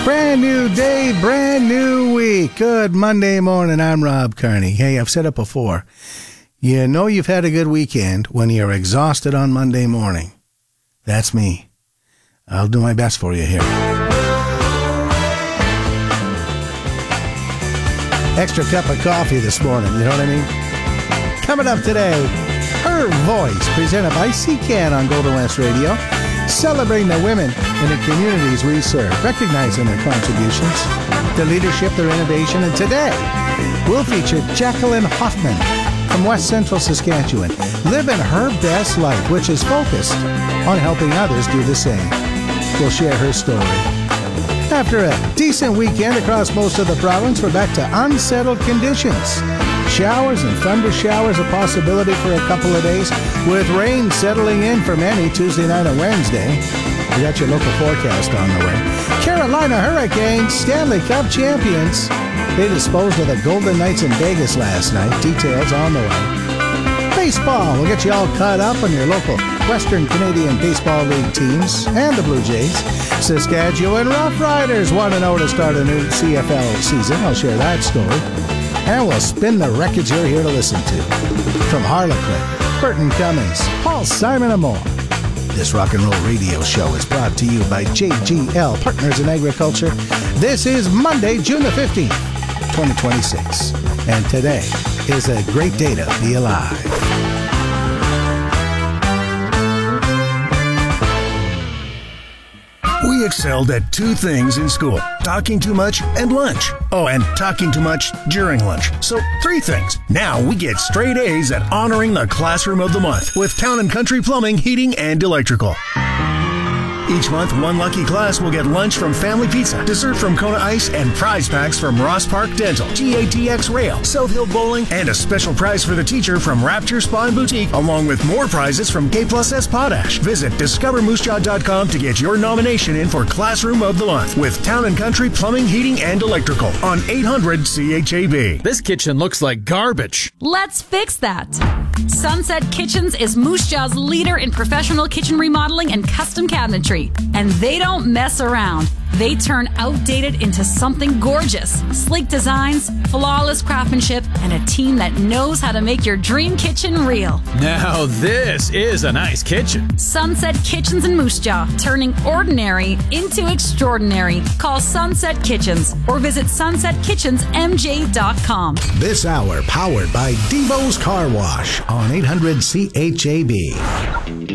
Brand new day, brand new week. Good Monday morning. I'm Rob Kearney. Hey, I've said it before. You know you've had a good weekend when you're exhausted on Monday morning. That's me. I'll do my best for you here. Extra cup of coffee this morning, you know what I mean? Coming up today, Her Voice, presented by C-Can on Golden West Radio. Celebrating the women in the communities we serve, recognizing their contributions, their leadership, their innovation. And today, we'll feature Jacqueline Hoffman from West Central Saskatchewan, living her best life, which is focused on helping others do the same. We'll share her story. After a decent weekend across most of the province, we're back to unsettled conditions. Showers and thunder showers a possibility for a couple of days, with rain settling in for many Tuesday night and Wednesday. We got your local forecast on the way. Carolina Hurricanes, Stanley Cup champions. They disposed of the Golden Knights in Vegas last night. Details on the way. Baseball, we'll get you all caught up on your local Western Canadian Baseball League teams and the Blue Jays. Saskatchewan Roughriders 1-0 to start a new CFL season. I'll share that story. And we'll spin the records you're here to listen to. From Harlequin, Burton Cummings, Paul Simon and more. This rock and roll radio show is brought to you by JGL Partners in Agriculture. This is Monday, June the 15th, 2026. And today is a great day to be alive. We excelled at two things in school: talking too much and lunch. Oh, and talking too much during lunch. So 3 things. Now we get straight A's at honoring the Classroom of the Month with Town & Country Plumbing, Heating, and Electrical. Each month, one lucky class will get lunch from Family Pizza, dessert from Kona Ice, and prize packs from Ross Park Dental, GATX Rail, South Hill Bowling, and a special prize for the teacher from Rapture Spa and Boutique, along with more prizes from K+S Potash. Visit discovermoosejaw.com to get your nomination in for Classroom of the Month with Town & Country Plumbing, Heating, and Electrical on 800 CHAB. This kitchen looks like garbage. Let's fix that. Sunset Kitchens is Moose Jaw's leader in professional kitchen remodeling and custom cabinetry. And they don't mess around. They turn outdated into something gorgeous. Sleek designs, flawless craftsmanship, and a team that knows how to make your dream kitchen real. Now this is a nice kitchen. Sunset Kitchens in Moose Jaw, turning ordinary into extraordinary. Call Sunset Kitchens or visit sunsetkitchensmj.com. This hour powered by Devo's Car Wash on 800 CHAB.